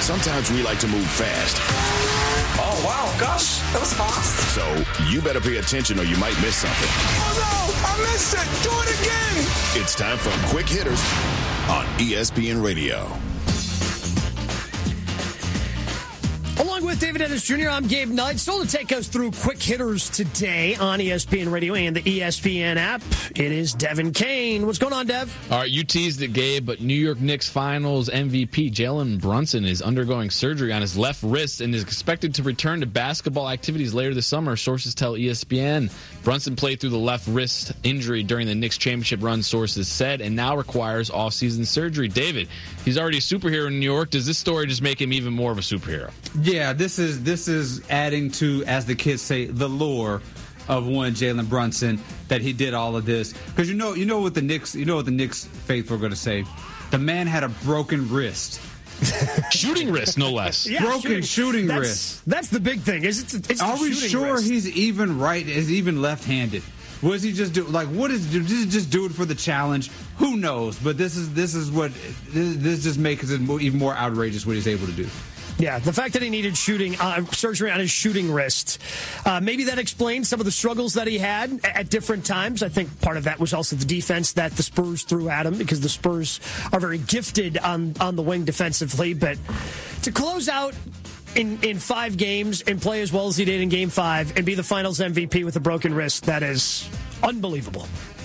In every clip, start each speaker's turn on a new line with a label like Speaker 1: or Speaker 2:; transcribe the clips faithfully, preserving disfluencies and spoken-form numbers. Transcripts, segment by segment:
Speaker 1: sometimes we like to move fast.
Speaker 2: Oh, wow, gosh, that was fast.
Speaker 1: So you better pay attention or you might miss something.
Speaker 2: Oh, no, I missed it. Do it again.
Speaker 1: It's time for Quick Hitters on E S P N Radio.
Speaker 3: Along with David Ennis Junior, I'm Gabe Knight. So to take us through Quick Hitters today on E S P N Radio and the E S P N app, it is Devin Kane. What's going on, Dev?
Speaker 4: All right, you teased it, Gabe, but New York Knicks Finals M V P Jalen Brunson is undergoing surgery on his left wrist and is expected to return to basketball activities later this summer, sources tell E S P N. Brunson played through the left wrist injury during the Knicks championship run, sources said, and now requires off-season surgery. David, he's already a superhero in New York. Does this story just make him even more of a superhero?
Speaker 5: Yeah, this is this is adding to, as the kids say, the lore of one Jalen Brunson, that he did all of this. Because you know, you know what the Knicks, you know what the Knicks faithful are going to say. The man had a broken wrist,
Speaker 4: shooting wrist, no less.
Speaker 3: Yeah,
Speaker 5: broken
Speaker 3: shooting,
Speaker 5: shooting
Speaker 3: that's,
Speaker 5: wrist.
Speaker 3: That's the big thing. Is it's, it's
Speaker 5: Are
Speaker 3: the
Speaker 5: we
Speaker 3: shooting
Speaker 5: sure
Speaker 3: wrist.
Speaker 5: he's even right? Is he even left-handed? Was he just do like what is did he just do it for the challenge? Who knows? But this is this is what this, this just makes it even more outrageous what he's able to do.
Speaker 3: Yeah, the fact that he needed shooting uh, surgery on his shooting wrist, uh, maybe that explains some of the struggles that he had at different times. I think part of that was also the defense that the Spurs threw at him, because the Spurs are very gifted on, on the wing defensively. But to close out in, in five games and play as well as he did in Game Five and be the Finals M V P with a broken wrist, that is unbelievable.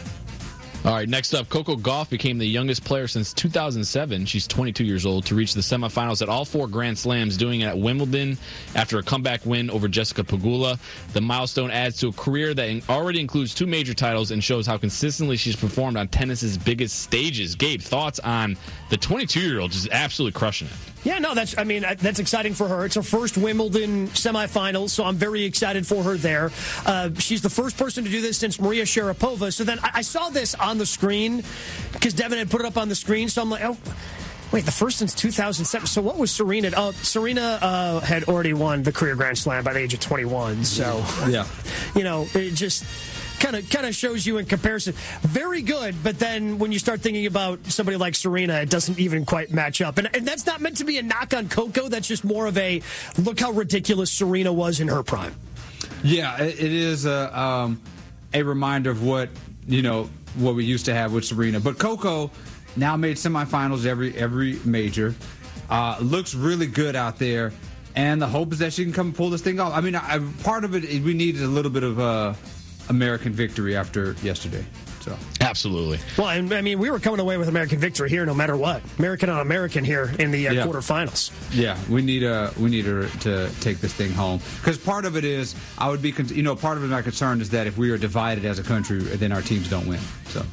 Speaker 4: All right, next up, Coco Gauff became the youngest player since two thousand seven. She's twenty-two years old to reach the semifinals at all four Grand Slams, doing it at Wimbledon after a comeback win over Jessica Pegula. The milestone adds to a career that already includes two major titles and shows how consistently she's performed on tennis's biggest stages. Gabe, thoughts on the twenty-two-year-old just absolutely crushing it?
Speaker 3: Yeah, no, that's, I mean, that's exciting for her. It's her first Wimbledon semifinals, so I'm very excited for her there. Uh, she's the first person to do this since Maria Sharapova. So then I, I saw this on the screen because Devin had put it up on the screen. So I'm like, oh, wait, the first since two thousand seven. So what was Serena? Oh, Serena uh, had already won the career Grand Slam by the age of twenty-one. So,
Speaker 5: yeah,
Speaker 3: you know, it just kind of kind of shows you in comparison. Very good, but then when you start thinking about somebody like Serena, it doesn't even quite match up. And, and that's not meant to be a knock on Coco. That's just more of a look how ridiculous Serena was in her prime.
Speaker 5: Yeah, it, it is a um, a reminder of what you know what we used to have with Serena. But Coco now made semifinals every every major. Uh, looks really good out there, and the hope is that she can come and pull this thing off. I mean, I, part of it we needed a little bit of uh, American victory after yesterday. So
Speaker 4: absolutely.
Speaker 3: Well, and, I mean, we were coming away with American victory here, no matter what. American on American here in the uh,
Speaker 5: yeah.
Speaker 3: quarterfinals.
Speaker 5: Yeah, we need a we need a, to take this thing home, because part of it is I would be con- you know part of it my concern is that if we are divided as a country, then our teams don't win. So.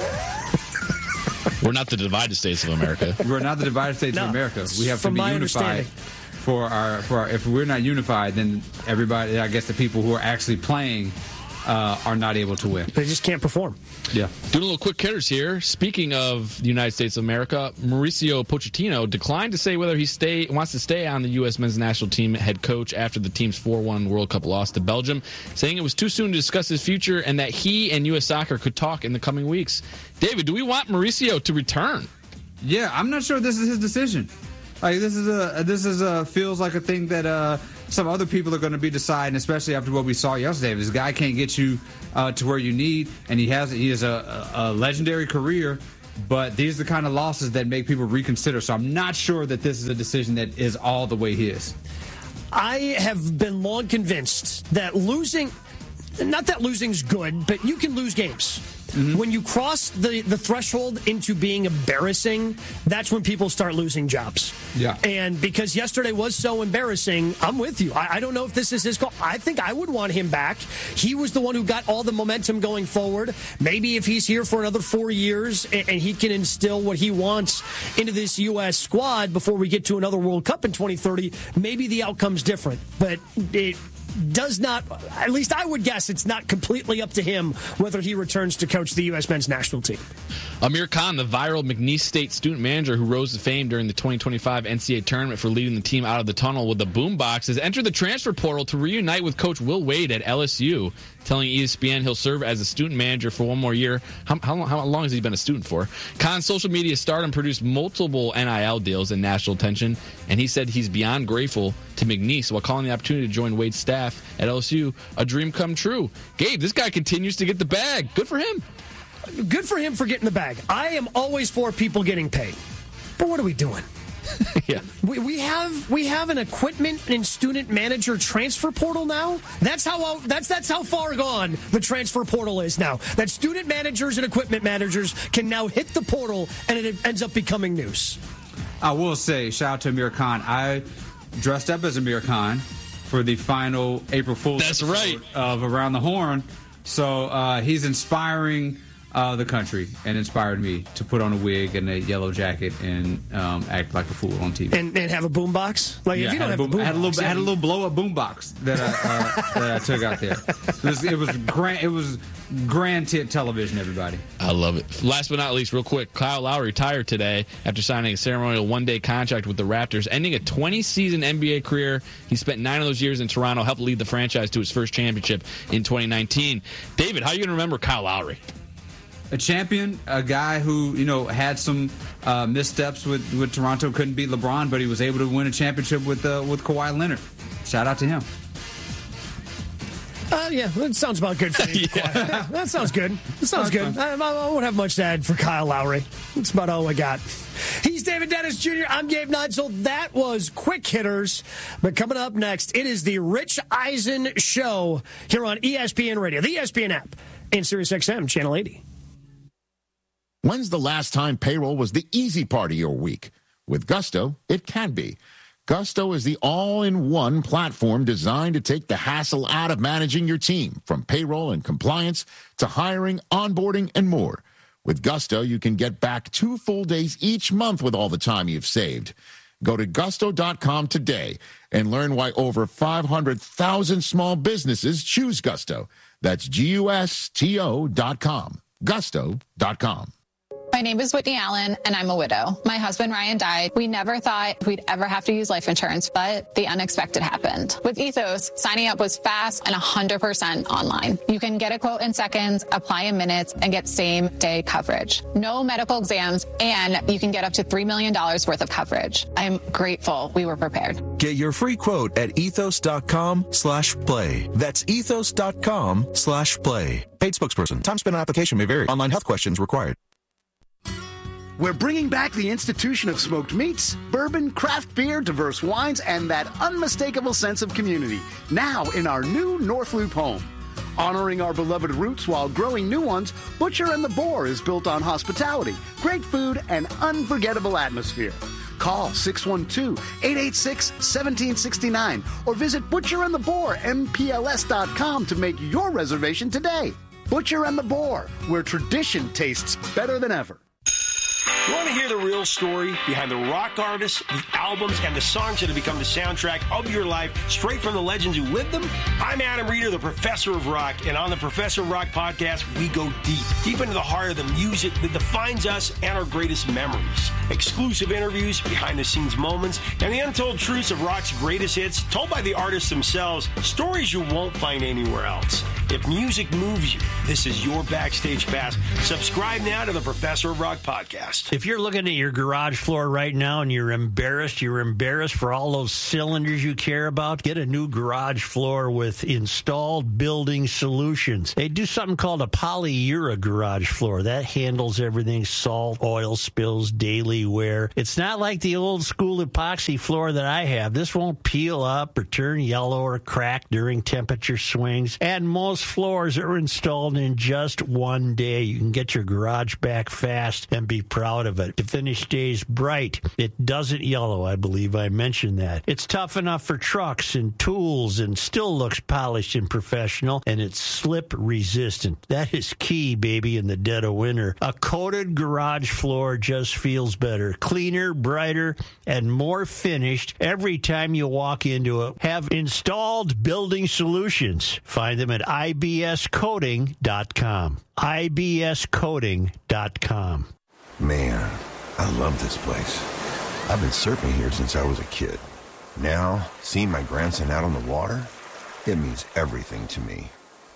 Speaker 4: We're not the divided states of America.
Speaker 5: We're not the divided states
Speaker 3: no,
Speaker 5: of America. We have to
Speaker 3: from
Speaker 5: be
Speaker 3: my
Speaker 5: unified. For our, for our, if we're not unified, then everybody, I guess the people who are actually playing uh, are not able to win.
Speaker 3: They just can't perform.
Speaker 5: Yeah.
Speaker 4: Doing a little quick hitters here. Speaking of the United States of America, Mauricio Pochettino declined to say whether he stay wants to stay on the U S men's national team head coach after the team's four one World Cup loss to Belgium, saying it was too soon to discuss his future and that he and U S Soccer could talk in the coming weeks. David, do we want Mauricio to return?
Speaker 5: Yeah, I'm not sure this is his decision. Like this is a this is a feels like a thing that uh, some other people are going to be deciding, especially after what we saw yesterday. This guy can't get you uh, to where you need, and he has he has a, a legendary career. But these are the kind of losses that make people reconsider. So I'm not sure that this is a decision that is all the way his.
Speaker 3: I have been long convinced that losing, not that losing's good, but you can lose games. Mm-hmm. When you cross the, the threshold into being embarrassing, that's when people start losing jobs.
Speaker 5: Yeah.
Speaker 3: And because yesterday was so embarrassing, I'm with you. I, I don't know if this is his call. I think I would want him back. He was the one who got all the momentum going forward. Maybe if he's here for another four years and, and he can instill what he wants into this U S squad before we get to another World Cup in twenty thirty, maybe the outcome's different. But it does not, at least I would guess it's not completely up to him whether he returns to coach the U S men's national team.
Speaker 4: Amir Khan, the viral McNeese State student manager who rose to fame during the twenty twenty-five N C double A tournament for leading the team out of the tunnel with the boombox, has entered the transfer portal to reunite with coach Will Wade at L S U. telling E S P N he'll serve as a student manager for one more year. How, how, long, how long has he been a student for? Khan's social media stardom produced multiple N I L deals and national attention, and he said he's beyond grateful to McNeese while calling the opportunity to join Wade's staff at L S U a dream come true. Gabe, this guy continues to get the bag. Good for him.
Speaker 3: Good for him for getting the bag. I am always for people getting paid. But what are we doing?
Speaker 4: yeah.
Speaker 3: We, we have we have an equipment and student manager transfer portal now. That's how that's that's how far gone the transfer portal is now. That student managers and equipment managers can now hit the portal and it ends up becoming news.
Speaker 5: I will say, shout out to Amir Khan. I dressed up as Amir Khan for the final April Fool's
Speaker 4: That's
Speaker 5: episode
Speaker 4: right.
Speaker 5: of Around the Horn. So uh, he's inspiring uh, the country and inspired me to put on a wig and a yellow jacket and um, act like a fool on T V.
Speaker 3: And, and have a boombox? Like,
Speaker 5: yeah,
Speaker 3: if you don't
Speaker 5: had
Speaker 3: have
Speaker 5: a,
Speaker 3: a
Speaker 5: boom,
Speaker 3: boombox.
Speaker 5: had a little,
Speaker 3: yeah.
Speaker 5: had a little blow up boombox that I uh, that I took out there. It was, it was grand. It was grand tit television. Everybody,
Speaker 4: I love it. Last but not least, real quick, Kyle Lowry retired today after signing a ceremonial one-day contract with the Raptors, ending a twenty-season N B A career. He spent nine of those years in Toronto, helped lead the franchise to its first championship in twenty nineteen. David, how are you going to remember Kyle Lowry?
Speaker 5: a champion, a guy who, you know, had some uh, missteps with, with Toronto, couldn't beat LeBron, but he was able to win a championship with uh, with Kawhi Leonard. Shout out to him.
Speaker 3: Uh, yeah, that sounds about good for me. yeah. yeah, that sounds good. That sounds good. I, I won't have much to add for Kyle Lowry. That's about all I got. He's David Dennis Junior I'm Gabe Neitzel. That was Quick Hitters. But coming up next, it is the Rich Eisen Show here on E S P N Radio, the E S P N app, and Sirius X M Channel eighty.
Speaker 1: When's the last time payroll was the easy part of your week? With Gusto, it can be. Gusto is the all-in-one platform designed to take the hassle out of managing your team, from payroll and compliance to hiring, onboarding, and more. With Gusto, you can get back two full days each month with all the time you've saved. Go to gusto dot com today and learn why over five hundred thousand small businesses choose Gusto. That's G U S T O dot com. gusto dot com.
Speaker 6: My name is Whitney Allen, and I'm a widow. My husband, Ryan, died. We never thought we'd ever have to use life insurance, but the unexpected happened. With Ethos, signing up was fast and one hundred percent online. You can get a quote in seconds, apply in minutes, and get same-day coverage. No medical exams, and you can get up to three million dollars worth of coverage. I'm grateful we were prepared.
Speaker 7: Get your free quote at ethos dot com slash play. That's ethos dot com slash play. Paid spokesperson. Time spent on application may vary. Online health questions required.
Speaker 8: We're bringing back the institution of smoked meats, bourbon, craft beer, diverse wines, and that unmistakable sense of community, now in our new North Loop home. Honoring our beloved roots while growing new ones, Butcher and the Boar is built on hospitality, great food, and unforgettable atmosphere. Call six one two, eight eight six, one seven six nine or visit Butcher and the Boar M P L S dot com to make your reservation today. Butcher and the Boar, where tradition tastes better than ever.
Speaker 9: You want to hear the real story behind the rock artists, the albums, and the songs that have become the soundtrack of your life, straight from the legends who lived them? I'm Adam Reeder, the Professor of Rock, and on the Professor of Rock podcast, we go deep, deep into the heart of the music that defines us and our greatest memories. Exclusive interviews, behind-the-scenes moments, and the untold truths of rock's greatest hits, told by the artists themselves, stories you won't find anywhere else. If music moves you, this is your backstage pass. Subscribe now to the Professor of Rock podcast.
Speaker 10: If you're looking at your garage floor right now and you're embarrassed, you're embarrassed for all those cylinders you care about, get a new garage floor with Installed Building Solutions. They do something called a polyura garage floor. That handles everything, salt, oil spills, daily wear. It's not like the old school epoxy floor that I have. This won't peel up or turn yellow or crack during temperature swings. And most floors are installed in just one day. You can get your garage back fast and be proud of it. The finish stays bright. It doesn't yellow, I believe I mentioned that. It's tough enough for trucks and tools and still looks polished and professional, and it's slip resistant. That is key, baby, in the dead of winter. A coated garage floor just feels better, cleaner, brighter, and more finished every time you walk into it. Have Installed Building Solutions. Find them at I B S coating dot com. I B S coating dot com.
Speaker 11: Man, I love this place. I've been surfing here since I was a kid. Now, seeing my grandson out on the water, it means everything to me.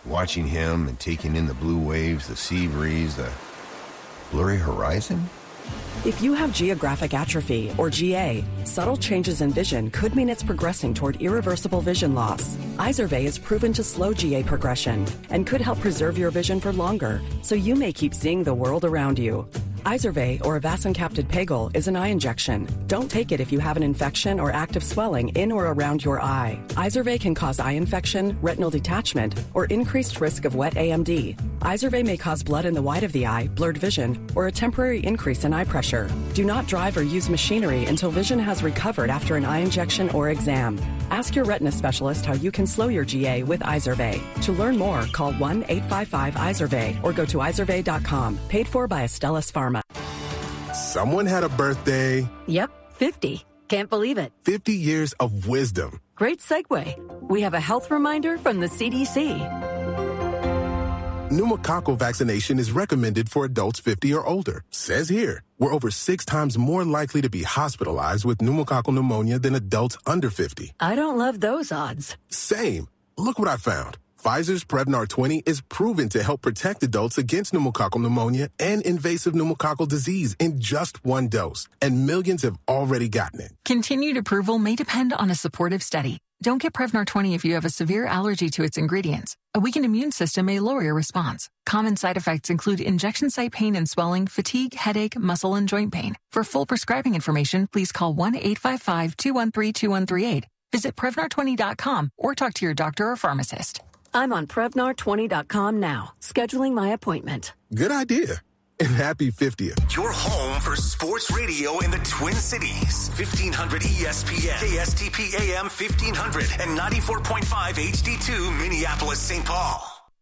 Speaker 11: Watching him and taking in the blue waves, the sea breeze, the blurry horizon?
Speaker 12: If you have geographic atrophy, or G A, subtle changes in vision could mean it's progressing toward irreversible vision loss. Izervay is proven to slow G A progression and could help preserve your vision for longer, so you may keep seeing the world around you. Izervay, or avacincaptad pegol, is an eye injection. Don't take it if you have an infection or active swelling in or around your eye. Izervay can cause eye infection, retinal detachment, or increased risk of wet A M D. Izervay may cause blood in the white of the eye, blurred vision, or a temporary increase in eye pressure. Do not drive or use machinery until vision has recovered after an eye injection or exam. Ask your retina specialist how you can slow your G A with Izervay. To learn more, call one eight five five Izervay or go to izervay dot com. Paid for by Astellas Pharma.
Speaker 13: Someone had a birthday.
Speaker 14: Yep, fifty. Can't believe it.
Speaker 13: fifty years of wisdom.
Speaker 14: Great segue. We have a health reminder from the C D C.
Speaker 13: Pneumococcal vaccination is recommended for adults fifty or older. Says here, we're over six times more likely to be hospitalized with pneumococcal pneumonia than adults under fifty.
Speaker 14: I don't love those odds.
Speaker 13: Same. Look what I found. Pfizer's Prevnar twenty is proven to help protect adults against pneumococcal pneumonia and invasive pneumococcal disease in just one dose, and millions have already gotten it.
Speaker 15: Continued approval may depend on a supportive study. Don't get Prevnar twenty if you have a severe allergy to its ingredients. A weakened immune system may lower your response. Common side effects include injection site pain and swelling, fatigue, headache, muscle, and joint pain. For full prescribing information, please call one eight five five, two one three, two one three eight. Visit Prevnar twenty dot com or talk to your doctor or pharmacist.
Speaker 14: I'm on Prevnar twenty dot com now, scheduling my appointment.
Speaker 13: Good idea. And happy fiftieth.
Speaker 16: Your home for sports radio in the Twin Cities. fifteen hundred E S P N, K S T P A M fifteen hundred, and ninety-four point five H D two Minneapolis, Saint Paul.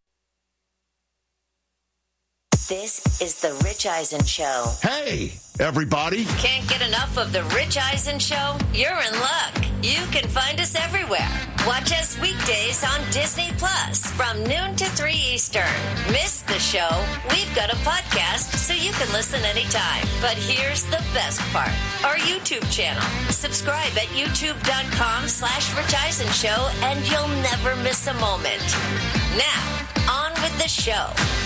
Speaker 17: This is the Rich Eisen Show.
Speaker 1: Hey, everybody.
Speaker 17: Can't get enough of the Rich Eisen Show? You're in luck. You can find us everywhere. Watch us weekdays on Disney Plus from noon to three Eastern. Miss the show? We've got a podcast so you can listen anytime. But here's the best part. Our YouTube channel. Subscribe at youtube.com slash Rich Eisen Show and you'll never miss a moment. Now, on with the show.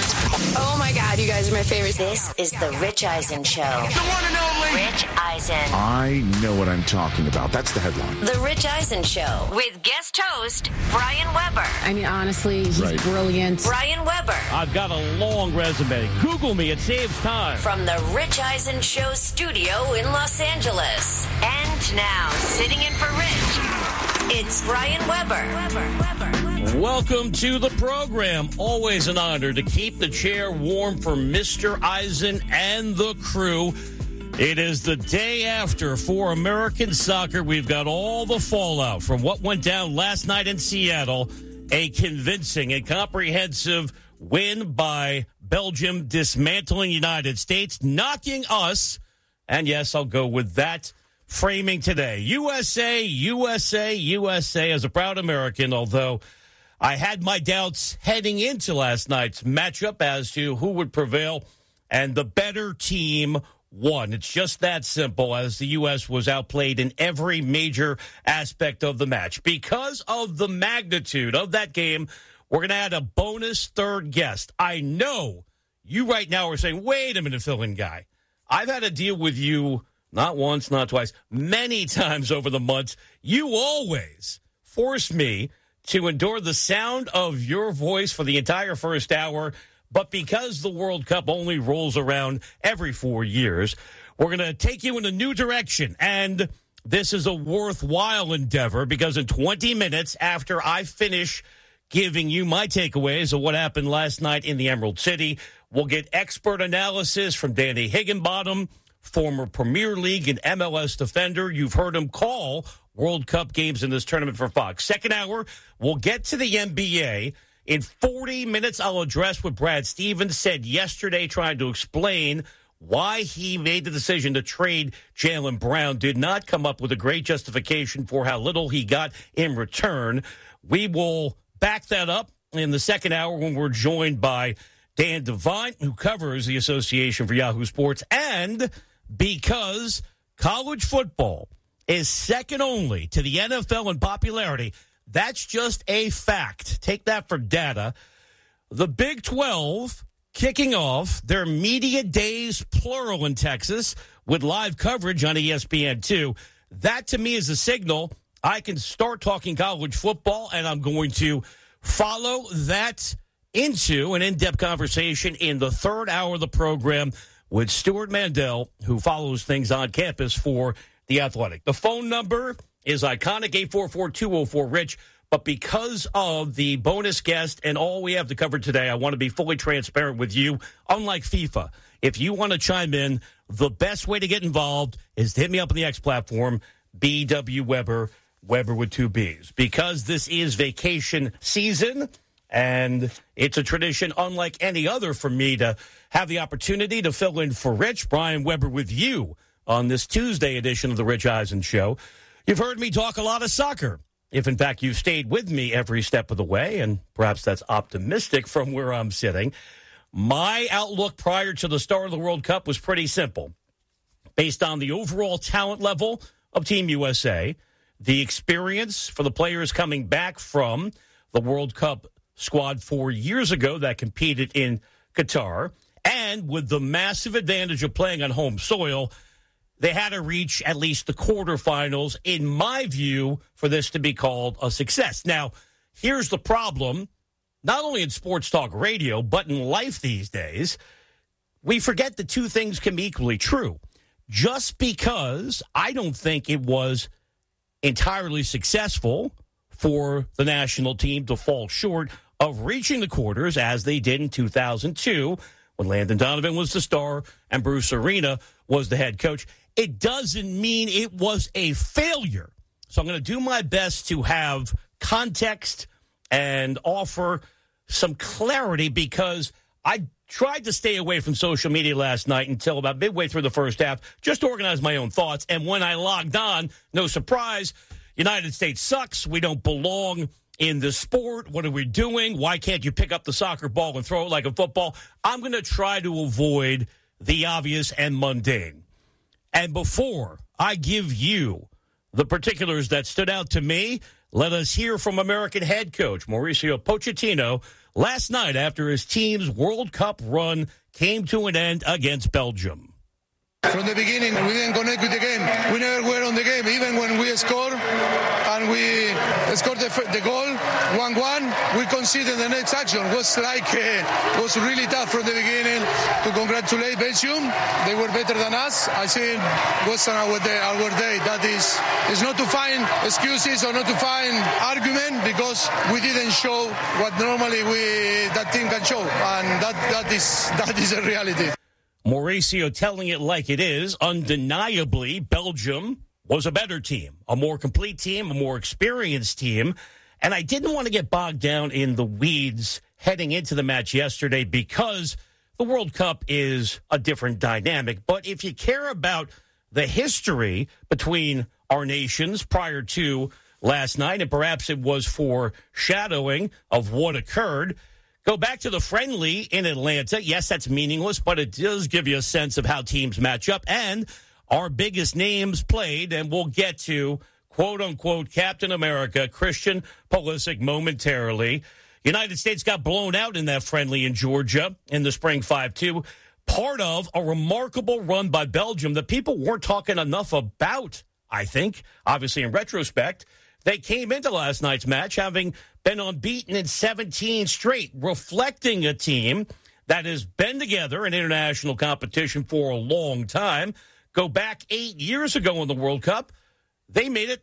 Speaker 18: Oh my God, you guys are my favorite.
Speaker 17: This is the Rich Eisen Show. The one and only Rich Eisen.
Speaker 1: I know what I'm talking about. That's the headline.
Speaker 17: The Rich Eisen Show with guest host Brian Weber.
Speaker 18: I mean, honestly, he's
Speaker 1: Right.
Speaker 18: brilliant.
Speaker 17: Brian Weber.
Speaker 19: I've got a long resume. Google me, it saves time.
Speaker 17: From the Rich Eisen Show studio in Los Angeles. And now, sitting in for Rich, it's Brian Weber. Weber. Weber.
Speaker 19: Welcome to the program. Always an honor to keep the chair warm for Mister Eisen and the crew. It is the day after for American soccer. We've got all the fallout from what went down last night in Seattle. A convincing and comprehensive win by Belgium, dismantling the United States, knocking us, and yes, I'll go with that framing today. U S A, U S A, U S A as a proud American, although I had my doubts heading into last night's matchup as to who would prevail, and the better team won. It's just that simple, as the U S was outplayed in every major aspect of the match. Because of the magnitude of that game, we're going to add a bonus third guest. I know you right now are saying, wait a minute, fill-in guy. I've had to deal with you not once, not twice, many times over the months. You always force me to endure the sound of your voice for the entire first hour. But because the World Cup only rolls around every four years, we're going to take you in a new direction. And this is a worthwhile endeavor because in twenty minutes after I finish giving you my takeaways of what happened last night in the Emerald City, we'll get expert analysis from Danny Higginbottom, former Premier League and M L S defender. You've heard him call World Cup games in this tournament for Fox. Second hour, we'll get to the N B A. In forty minutes, I'll address what Brad Stevens said yesterday, trying to explain why he made the decision to trade Jaylen Brown. Did not come up with a great justification for how little he got in return. We will back that up in the second hour when we're joined by Dan Devine, who covers the Association for Yahoo Sports. And because college football is second only to the N F L in popularity, that's just a fact. Take that for data. the Big twelve kicking off their media days, plural, in Texas with live coverage on E S P N two. That, to me, is a signal I can start talking college football, and I'm going to follow that into an in-depth conversation in the third hour of the program with Stuart Mandel, who follows things on campus for The Athletic. The phone number is iconic, eight four four, two oh four, RICH. But because of the bonus guest and all we have to cover today, I want to be fully transparent with you. Unlike FIFA, if you want to chime in, the best way to get involved is to hit me up on the X platform, B W Weber, Weber with two B's. Because this is vacation season, and it's a tradition unlike any other for me to have the opportunity to fill in for Rich. Brian Weber with you on this Tuesday edition of the Rich Eisen Show. You've heard me talk a lot of soccer. If, in fact, you've stayed with me every step of the way, and perhaps that's optimistic from where I'm sitting, my outlook prior to the start of the World Cup was pretty simple. Based on the overall talent level of Team U S A, the experience for the players coming back from the World Cup squad four years ago that competed in Qatar, and with the massive advantage of playing on home soil, they had to reach at least the quarterfinals, in my view, for this to be called a success. Now, here's the problem. Not only in sports talk radio, but in life these days, we forget that two things can be equally true. Just because I don't think it was entirely successful for the national team to fall short of reaching the quarters, as they did in two thousand two, when Landon Donovan was the star and Bruce Arena was the head coach, it doesn't mean it was a failure. So I'm going to do my best to have context and offer some clarity, because I tried to stay away from social media last night until about midway through the first half, just to organize my own thoughts. And when I logged on, no surprise, United States sucks. We don't belong in the sport. What are we doing? Why can't you pick up the soccer ball and throw it like a football? I'm going to try to avoid the obvious and mundane. And before I give you the particulars that stood out to me, let us hear from American head coach Mauricio Pochettino last night after his team's World Cup run came to an end against Belgium.
Speaker 20: From the beginning, we didn't connect with the game. We never were on the game. Even when we scored and we scored the, the goal, one one, we conceded the next action. It was like, uh, was really tough from the beginning to congratulate Belgium. They were better than us. I think it wasn't our day. Our day. That is, is not to find excuses or not to find argument, because we didn't show what normally we that team can show. And that, that is that is a reality.
Speaker 19: Mauricio telling it like it is. Undeniably, Belgium was a better team, a more complete team, a more experienced team. And I didn't want to get bogged down in the weeds heading into the match yesterday, because the World Cup is a different dynamic. But if you care about the history between our nations prior to last night, and perhaps it was foreshadowing of what occurred, go back to the friendly in Atlanta. Yes, that's meaningless, but it does give you a sense of how teams match up. And our biggest names played, and we'll get to, quote-unquote, Captain America, Christian Pulisic momentarily. United States got blown out in that friendly in Georgia in the spring five two. Part of a remarkable run by Belgium that people weren't talking enough about, I think. Obviously, in retrospect, they came into last night's match having been unbeaten in seventeen straight, reflecting a team that has been together in international competition for a long time. Go back eight years ago in the World Cup, they made it